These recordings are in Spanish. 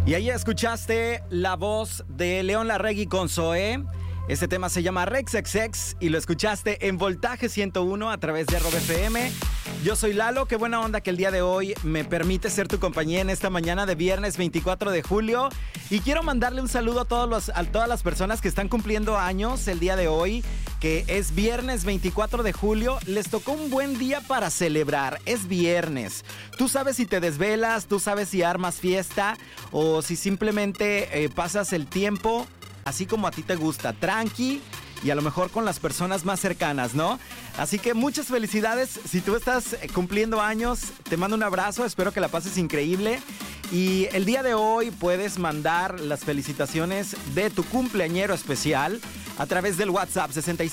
Y ahí escuchaste la voz de León Larregui con Zoé. Este tema se llama RexXX y lo escuchaste en Voltaje 101 a través de Rob FM. Yo soy Lalo, qué buena onda que el día de hoy me permite ser tu compañía en esta mañana de viernes 24 de julio. Y quiero mandarle un saludo a todas las personas que están cumpliendo años el día de hoy, que es viernes 24 de julio. Les tocó un buen día para celebrar, es viernes. Tú sabes si te desvelas, tú sabes si armas fiesta o si simplemente pasas el tiempo así como a ti te gusta, tranqui y a lo mejor con las personas más cercanas, ¿no? Así que muchas felicidades. Si tú estás cumpliendo años, te mando un abrazo, espero que la pases increíble. Y el día de hoy puedes mandar las felicitaciones de tu cumpleañero especial a través del WhatsApp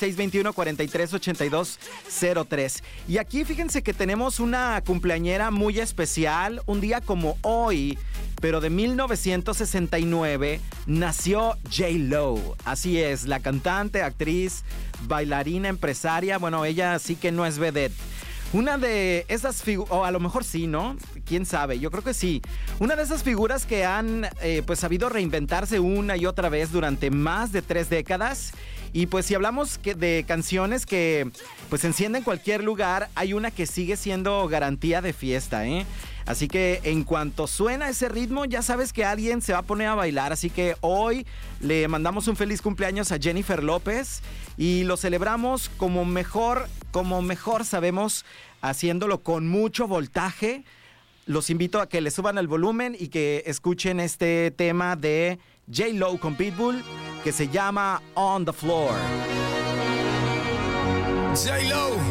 6621-438203. Y aquí fíjense que tenemos una cumpleañera muy especial. Un día como hoy, pero de 1969, nació J-Lo. Así es, la cantante, actriz, bailarina, empresaria. Bueno, ella sí que no es vedette. Una de esas figuras, o a lo mejor sí, ¿no? ¿Quién sabe? Yo creo que sí. Una de esas figuras que han pues sabido reinventarse una y otra vez durante más de 3 décadas. Y pues si hablamos de canciones que pues encienden cualquier lugar, hay una que sigue siendo garantía de fiesta, ¿eh? Así que en cuanto suena ese ritmo, ya sabes que alguien se va a poner a bailar. Así que hoy le mandamos un feliz cumpleaños a Jennifer López y lo celebramos como mejor sabemos, haciéndolo con mucho voltaje. Los invito a que le suban el volumen y que escuchen este tema de J-Lo con Pitbull que se llama On the Floor. J-Lo,